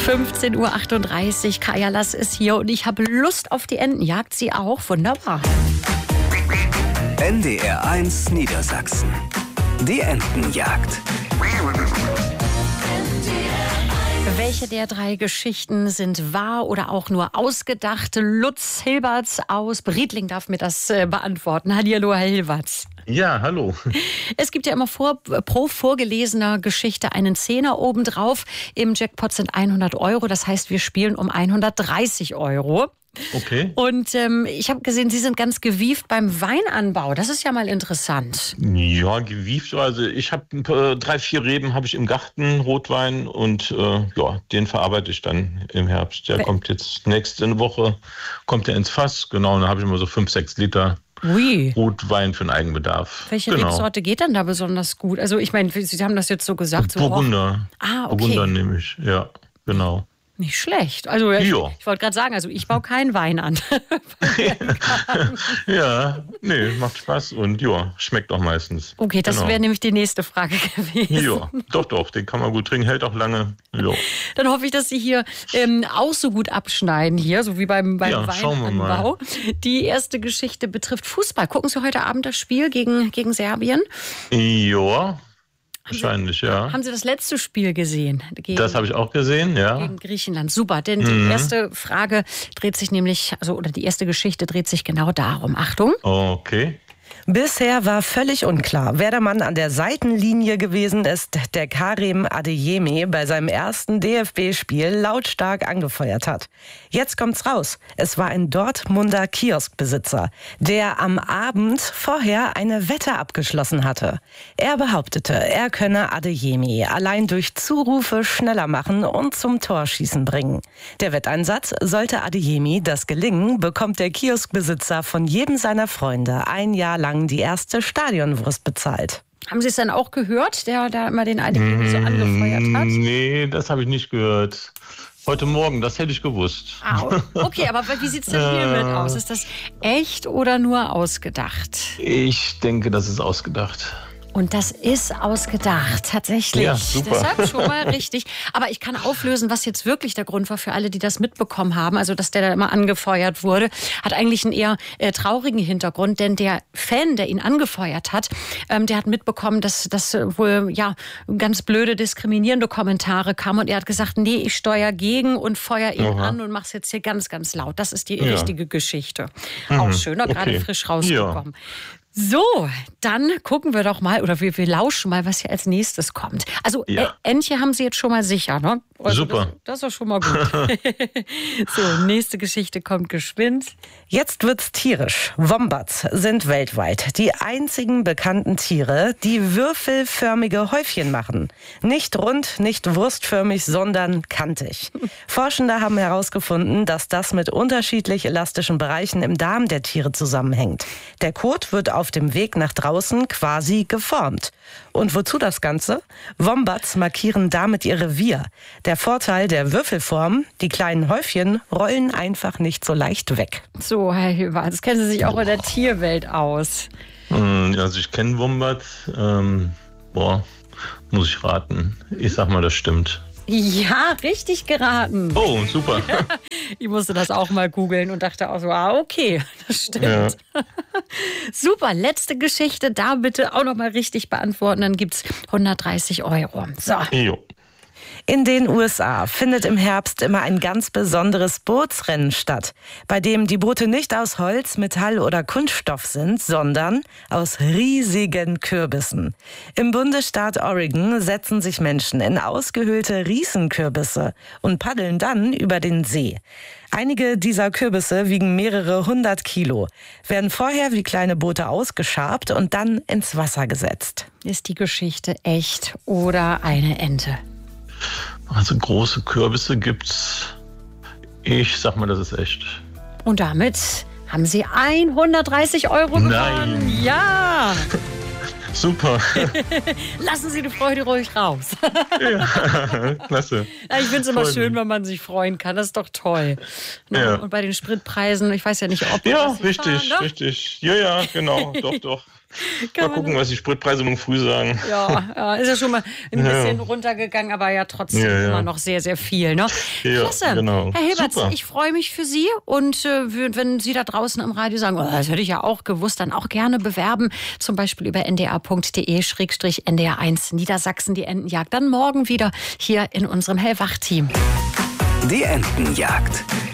15:38 Uhr. Kaya Lass ist hier und ich habe Lust auf die Entenjagd. Sie auch? Wunderbar. NDR 1 Niedersachsen. Die Entenjagd. Welche der 3 Geschichten sind wahr oder auch nur ausgedacht? Lutz Hilberts aus Briedling darf mir das beantworten. Hallihallo, Herr Hilberts. Ja, hallo. Es gibt ja immer pro vorgelesener Geschichte einen Zehner obendrauf. Im Jackpot sind 100 Euro. Das heißt, wir spielen um 130 Euro. Okay. Und ich habe gesehen, Sie sind ganz gewieft beim Weinanbau. Das ist ja mal interessant. Ja, gewieft. Also ich habe 3, 4 Reben habe ich im Garten, Rotwein, und den verarbeite ich dann im Herbst. Der kommt jetzt nächste Woche, kommt der ins Fass. Genau, und dann habe ich immer so 5, 6 Liter Rotwein für den Eigenbedarf. Welche Rebsorte geht dann da besonders gut? Also ich meine, Sie haben das jetzt so gesagt. Burgunder. Okay. Burgunder nehme ich, ja, genau. Nicht schlecht. Also ich wollte gerade sagen, also ich baue keinen Wein an. Ja, macht Spaß und schmeckt auch meistens. Okay, das wäre nämlich die nächste Frage gewesen. Ja, doch, den kann man gut trinken, hält auch lange. Ja. Dann hoffe ich, dass Sie hier auch so gut abschneiden hier, so wie beim Weinanbau. Die erste Geschichte betrifft Fußball. Gucken Sie heute Abend das Spiel gegen Serbien? Ja. Wahrscheinlich, ja. Haben Sie das letzte Spiel gesehen? Das habe ich auch gesehen, ja. Gegen Griechenland. Super, denn die erste Frage dreht sich nämlich, oder die erste Geschichte dreht sich genau darum. Achtung. Okay. Bisher war völlig unklar, wer der Mann an der Seitenlinie gewesen ist, der Karim Adeyemi bei seinem ersten DFB-Spiel lautstark angefeuert hat. Jetzt kommt's raus. Es war ein Dortmunder Kioskbesitzer, der am Abend vorher eine Wette abgeschlossen hatte. Er behauptete, er könne Adeyemi allein durch Zurufe schneller machen und zum Torschießen bringen. Der Wetteinsatz: sollte Adeyemi das gelingen, bekommt der Kioskbesitzer von jedem seiner Freunde ein Jahr lang die erste Stadionwurst bezahlt. Haben Sie es dann auch gehört, der da immer den Adeyemi so angefeuert hat? Nee, das habe ich nicht gehört. Heute Morgen, das hätte ich gewusst. Okay, aber wie sieht es denn hiermit aus? Ist das echt oder nur ausgedacht? Ich denke, das ist ausgedacht. Und das ist ausgedacht, tatsächlich. Ja, super. Deshalb schon mal richtig. Aber ich kann auflösen, was jetzt wirklich der Grund war für alle, die das mitbekommen haben. Also, dass der da immer angefeuert wurde, hat eigentlich einen eher traurigen Hintergrund. Denn der Fan, der ihn angefeuert hat, der hat mitbekommen, dass das wohl ganz blöde, diskriminierende Kommentare kamen. Und er hat gesagt, nee, ich steuere gegen und feuer ihn an und mach's jetzt hier ganz, ganz laut. Das ist die richtige Geschichte. Auch schöner, gerade frisch rausgekommen. Ja. So, dann gucken wir doch mal, oder wir lauschen mal, was hier als nächstes kommt. Also Entche haben Sie jetzt schon mal sicher, ne? Also super. Das ist doch schon mal gut. So, nächste Geschichte kommt geschwind. Jetzt wird's tierisch. Wombats sind weltweit die einzigen bekannten Tiere, die würfelförmige Häufchen machen. Nicht rund, nicht wurstförmig, sondern kantig. Forschende haben herausgefunden, dass das mit unterschiedlich elastischen Bereichen im Darm der Tiere zusammenhängt. Der Kot wird auf dem Weg nach draußen quasi geformt. Und wozu das Ganze? Wombats markieren damit ihr Revier. Der Vorteil der Würfelform: die kleinen Häufchen rollen einfach nicht so leicht weg. So, Herr Hilberts, kennen Sie sich auch in der Tierwelt aus? Also ich kenne Wombats. Muss ich raten. Ich sag mal, das stimmt. Ja, richtig geraten. Oh, super. Ich musste das auch mal googeln und dachte auch so, okay, das stimmt. Ja. Super, letzte Geschichte, da bitte auch noch mal richtig beantworten, dann gibt's 130 Euro. So. Jo. In den USA findet im Herbst immer ein ganz besonderes Bootsrennen statt, bei dem die Boote nicht aus Holz, Metall oder Kunststoff sind, sondern aus riesigen Kürbissen. Im Bundesstaat Oregon setzen sich Menschen in ausgehöhlte Riesenkürbisse und paddeln dann über den See. Einige dieser Kürbisse wiegen mehrere 100 Kilo, werden vorher wie kleine Boote ausgeschabt und dann ins Wasser gesetzt. Ist die Geschichte echt oder eine Ente? Also große Kürbisse gibt's. Ich sag mal, das ist echt. Und damit haben Sie 130 Euro gewonnen. Nein. Ja. Super. Lassen Sie die Freude ruhig raus. Ja, klasse. Ja, ich finde es immer schön, wenn man sich freuen kann. Das ist doch toll. Ja. Und bei den Spritpreisen, ich weiß ja nicht, ob... Ja, richtig, richtig. Ja, genau, doch. Mal gucken, was die Spritpreise morgen früh sagen. Ja, ist ja schon mal ein bisschen runtergegangen, aber ja trotzdem immer noch sehr, sehr viel. Ne? Klasse. Genau. Herr Hilberts, Super. ich freue mich für Sie und wenn Sie da draußen im Radio sagen, das hätte ich ja auch gewusst, dann auch gerne bewerben, zum Beispiel über ndr.de/ndr1 Niedersachsen, die Entenjagd. Dann morgen wieder hier in unserem Hellwach-Team. Die Entenjagd.